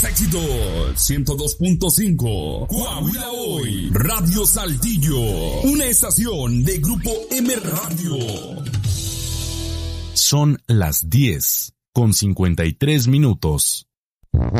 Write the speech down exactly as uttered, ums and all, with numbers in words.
Los éxitos ciento dos punto cinco. Coahuila Hoy. Radio Saltillo. Una estación de Grupo M Radio. Son las diez con cincuenta y tres minutos.